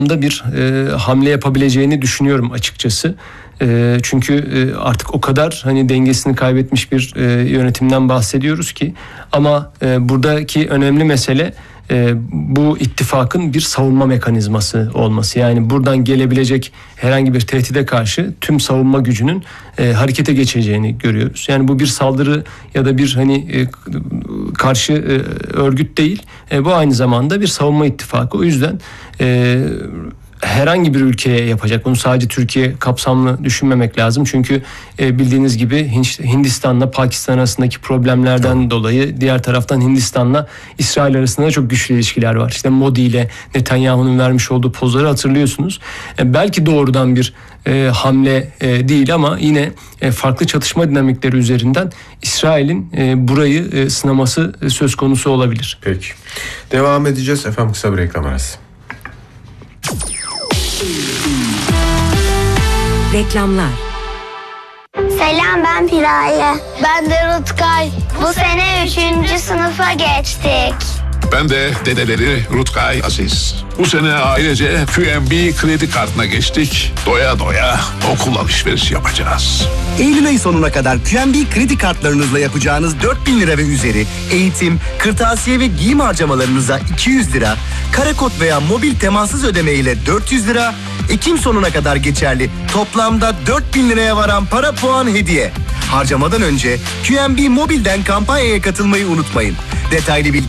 da bir hamle yapabileceğini düşünüyorum açıkçası. Çünkü artık o kadar hani dengesini kaybetmiş bir yönetimden bahsediyoruz ki, ama buradaki önemli mesele bu ittifakın bir savunma mekanizması olması. Yani buradan gelebilecek herhangi bir tehdide karşı tüm savunma gücünün harekete geçeceğini görüyoruz. Yani bu bir saldırı ya da bir hani karşı örgüt değil. Bu aynı zamanda bir savunma ittifakı. O yüzden herhangi bir ülkeye yapacak. Bunu sadece Türkiye kapsamlı düşünmemek lazım. Çünkü bildiğiniz gibi Hindistan'la Pakistan arasındaki problemlerden dolayı diğer taraftan Hindistan'la İsrail arasında da çok güçlü ilişkiler var. İşte Modi ile Netanyahu'nun vermiş olduğu pozları hatırlıyorsunuz. Belki doğrudan bir hamle değil, ama yine farklı çatışma dinamikleri üzerinden İsrail'in burayı sınaması söz konusu olabilir. Peki. Devam edeceğiz. Efendim, kısa bir reklam arası. Reklamlar. Selam, ben Piraye. Ben de Rutkay. Bu sene 3. sınıfa geçtik. Ben de dedeleri Rutkay Aziz. Bu sene ailece QNB kredi kartına geçtik. Doya doya okul alışverişi yapacağız. Eylül ayı sonuna kadar QNB kredi kartlarınızla yapacağınız 4.000 lira ve üzeri eğitim, kırtasiye ve giyim harcamalarınıza 200 lira, karekod veya mobil temassız ödeme ile 400 lira, Ekim sonuna kadar geçerli toplamda 4.000 liraya varan para puan hediye. Harcamadan önce QNB Mobil'den kampanyaya katılmayı unutmayın. Detaylı bilgi